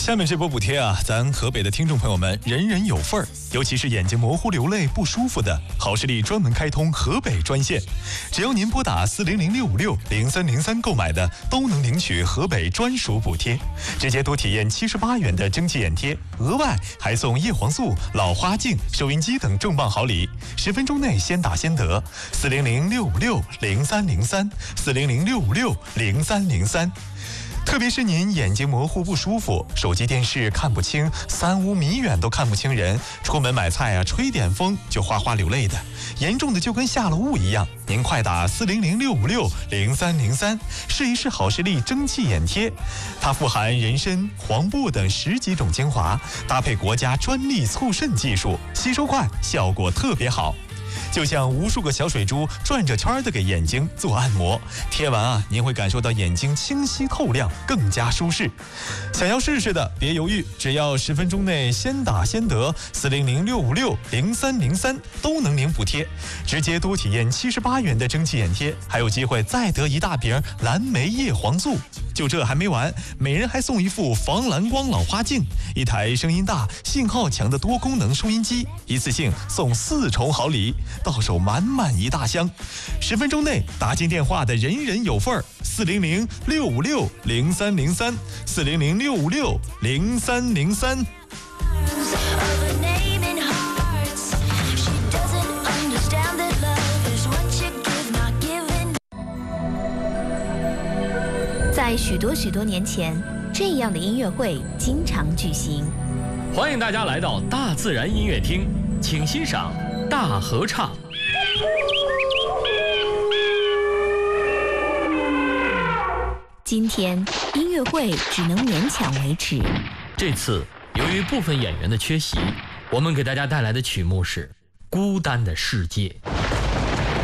下面这波补贴啊，咱河北的听众朋友们人人有份儿，尤其是眼睛模糊流泪不舒服的，好视力专门开通河北专线，只要您拨打400-656-0303购买的，都能领取河北专属补贴，直接多体验78元的蒸汽眼贴，额外还送叶黄素、老花镜、收音机等重磅好礼，10分钟内先打先得。400-656-0303，400-656-0303。特别是您眼睛模糊不舒服，手机电视看不清，3-5米远都看不清人，出门买菜啊，吹点风就哗哗流泪的，严重的就跟下了雾一样。您快打400-656-0303，试一试好视力蒸汽眼贴，它富含人参、黄柏等10几种精华，搭配国家专利促渗技术，吸收快，效果特别好。就像无数个小水珠转着圈的给眼睛做按摩，贴完啊，您会感受到眼睛清晰透亮，更加舒适。想要试试的别犹豫，只要10分钟内先打先得，400-656-0303都能领补贴，直接多体验78元的蒸汽眼贴，还有机会再得一大瓶蓝莓叶黄素。就这还没完，每人还送一副防蓝光老花镜，一台声音大、信号强的多功能收音机，一次性送4重好礼，到手满满一大箱。10分钟内打进电话的人人有份儿，400-656-0303，400-656-0303。 在许多年前，这样的音乐会经常举行。 欢迎大家来到大自然音乐厅，请欣赏大合唱。 今天音乐会只能勉强维持。 这次由于部分演员的缺席，我们给大家带来的曲目是《孤单的世界》。